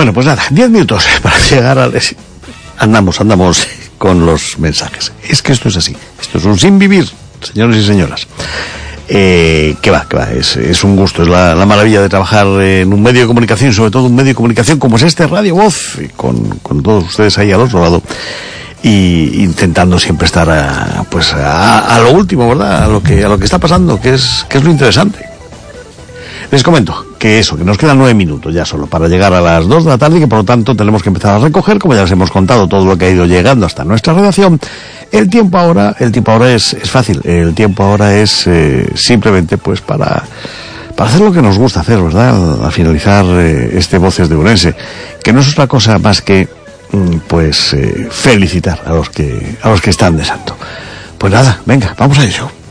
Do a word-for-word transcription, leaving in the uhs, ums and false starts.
Bueno, pues nada, diez minutos para llegar al... Andamos, andamos con los mensajes. Es que esto es así, esto es un sin vivir, señores y señoras. Eh, que va, que va, es, es un gusto, es la, la maravilla de trabajar en un medio de comunicación, sobre todo un medio de comunicación como es este Radio Voz, con, con todos ustedes ahí al otro lado, y intentando siempre estar a, pues a, a lo último, ¿verdad? A lo que, a lo que está pasando, que es, que es lo interesante. Les comento que eso, que nos quedan nueve minutos ya solo para llegar a las dos de la tarde y que por lo tanto tenemos que empezar a recoger, como ya les hemos contado, todo lo que ha ido llegando hasta nuestra redacción. El tiempo ahora, el tiempo ahora es, es fácil, el tiempo ahora es eh, simplemente pues para, para hacer lo que nos gusta hacer, ¿verdad? Al, al finalizar eh, este Voces de Ourense, que no es otra cosa más que mm, pues eh, felicitar a los que, a los que están de santo. Pues nada, venga, vamos a ello.